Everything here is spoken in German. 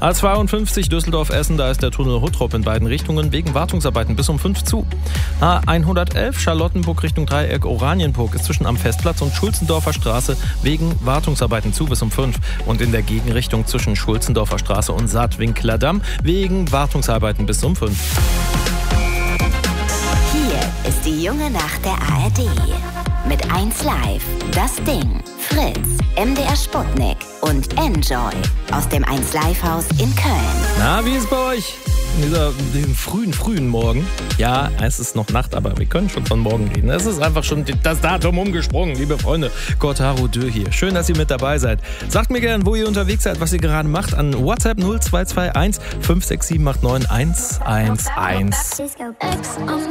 A52 Düsseldorf-Essen, da ist der Tunnel Huttrop in beiden Richtungen wegen Wartungsarbeiten bis um 5 zu. A111 Charlottenburg Richtung Dreieck Oranienburg ist zwischen am Festplatz und Schulzendorfer Straße wegen Wartungsarbeiten zu bis um 5. Und in der Gegenrichtung zwischen Schulzendorfer Straße und Saatwinkler Damm wegen Wartungsarbeiten bis um 5. Hier ist die junge Nacht der ARD. Mit 1 Live, Das Ding, Fritz, MDR Sputnik und Enjoy aus dem 1 Live Haus in Köln. Na, wie ist es bei euch? Diesem frühen Morgen. Ja, es ist noch Nacht, aber wir können schon von morgen reden. Es ist einfach schon das Datum umgesprungen, liebe Freunde. Kotaro Dö hier. Schön, dass ihr mit dabei seid. Sagt mir gern, wo ihr unterwegs seid, was ihr gerade macht, an WhatsApp 0221 56789 111.